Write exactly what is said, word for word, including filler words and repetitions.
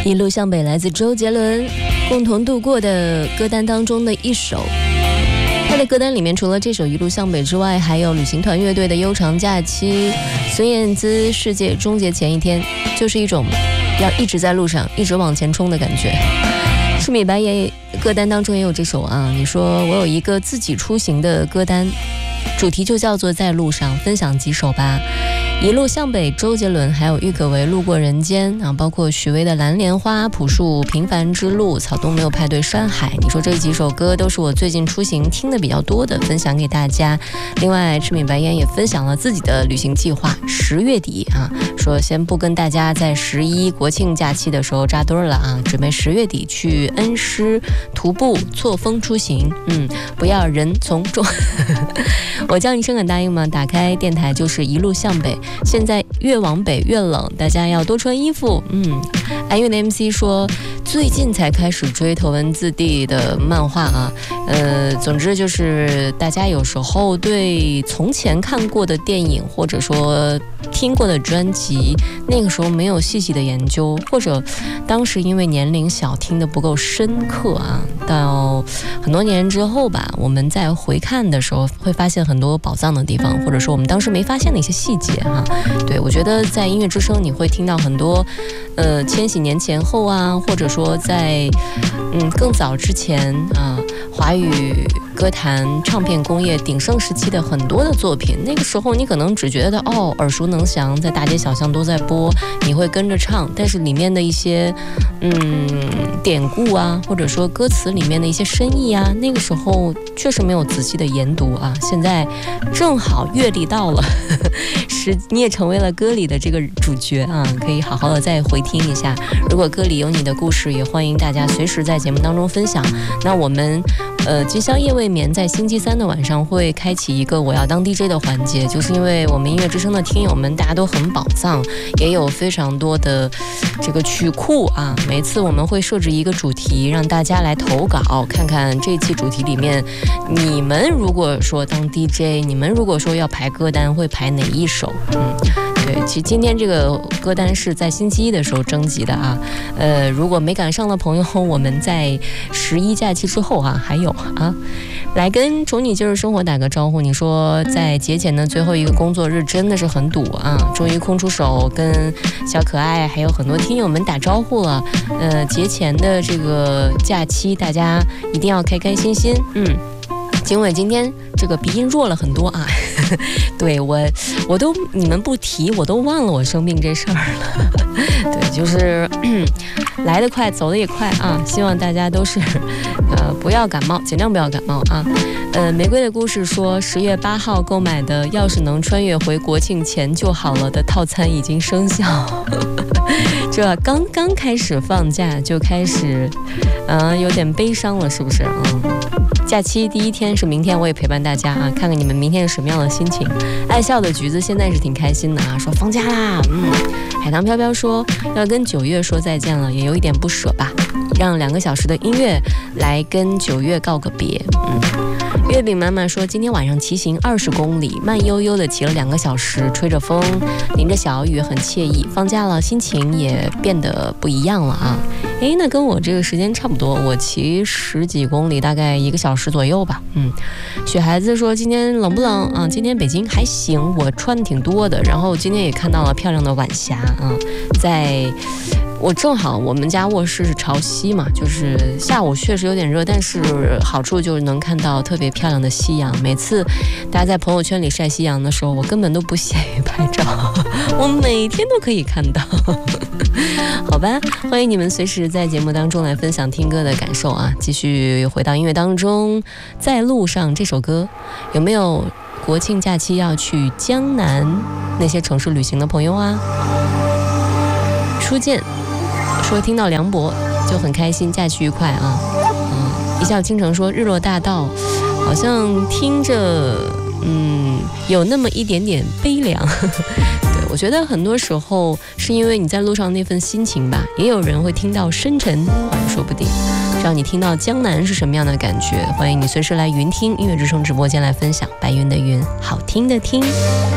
一路向北来自周杰伦共同度过的歌单当中的一首。他的歌单里面除了这首一路向北之外，还有旅行团乐队的悠长假期，孙燕姿世界终结前一天，就是一种要一直在路上一直往前冲的感觉。赤米白也歌单当中也有这首啊，你说我有一个自己出行的歌单，主题就叫做在路上，分享几首吧。一路向北，周杰伦，还有郁可唯路过人间啊，包括许巍的蓝莲花、朴树平凡之路、草东没有派对、山海。你说这几首歌都是我最近出行听的比较多的，分享给大家。另外赤米白烟也分享了自己的旅行计划，十月底啊，说先不跟大家在十一国庆假期的时候扎堆了啊，准备十月底去恩施徒步错峰出行，嗯，不要人从众。我叫你声敢答应吗？打开电台就是一路向北，现在越往北越冷，大家要多穿衣服。嗯，安岳的 M C 说最近才开始追头文字 D 的漫画啊，呃，总之就是大家有时候对从前看过的电影或者说听过的专辑，那个时候没有细细的研究，或者当时因为年龄小听得不够深刻啊，到很多年之后吧，我们在回看的时候会发现很多宝藏的地方，或者说我们当时没发现的一些细节哈、啊。对，我觉得在音乐之声你会听到很多呃千禧年前后啊，或者说在嗯更早之前啊，华语歌坛唱片工业鼎盛时期的很多的作品，那个时候你可能只觉得哦耳熟能详，在大街小巷都在播，你会跟着唱，但是里面的一些嗯典故啊，或者说歌词里面的一些深意啊，那个时候确实没有仔细的研读啊。现在正好阅历到了，是你也成为了歌里的这个主角啊，可以好好的再回听一下。如果歌里有你的故事，也欢迎大家随时在节目当中分享。那我们呃，今宵夜未眠在星期三的晚上会开启一个我要当 D J 的环节，就是因为我们音乐之声的听友们大家都很宝藏，也有非常多的这个曲库啊。每次我们会设置一个主题，让大家来投稿，看看这期主题里面，你们如果说当 D J， 你们如果说要排歌单，会排哪一首？嗯。对，其实今天这个歌单是在星期一的时候征集的啊，呃，如果没赶上的朋友，我们在十一假期之后啊，还有啊，来跟宠你就是生活打个招呼。你说在节前的最后一个工作日真的是很堵啊，终于空出手跟小可爱还有很多听友们打招呼了。呃，节前的这个假期，大家一定要开开心心，嗯。经纬今天这个鼻音弱了很多啊，对我我都你们不提我都忘了我生病这事儿了。对，就是来得快走得也快啊，希望大家都是呃不要感冒，尽量不要感冒啊。呃，玫瑰的故事说十月八号购买的要是能穿越回国庆前就好了的套餐已经生效。这刚刚开始放假就开始呃有点悲伤了，是不是？嗯，假期第一天是明天，我也陪伴大家啊，看看你们明天是什么样的心情。爱笑的橘子现在是挺开心的啊，说放假啦。嗯，海棠飘飘说要跟九月说再见了，也有一点不舍吧，让两个小时的音乐来跟九月告个别。嗯，月饼妈妈说今天晚上骑行二十公里，慢悠悠的骑了两个小时，吹着风，淋着小雨，很惬意。放假了，心情也变得不一样了啊。诶，那跟我这个时间差不多，我骑十几公里，大概一个小时左右吧。嗯，雪孩子说今天冷不冷啊？今天北京还行，我穿的挺多的，然后今天也看到了漂亮的晚霞啊，在。我正好我们家卧室是朝西嘛，就是下午确实有点热，但是好处就是能看到特别漂亮的夕阳。每次大家在朋友圈里晒夕阳的时候，我根本都不屑于拍照，我每天都可以看到。好吧，欢迎你们随时在节目当中来分享听歌的感受啊！继续回到音乐当中，在路上这首歌，有没有国庆假期要去江南那些城市旅行的朋友啊？初见说听到梁博就很开心，假期愉快啊！嗯，一笑倾城说日落大道，好像听着嗯有那么一点点悲凉。对，我觉得很多时候是因为你在路上那份心情吧，也有人会听到深沉，好像说不定让你听到江南是什么样的感觉。欢迎你随时来云听音乐之声直播间来分享，白云的云，好听的听。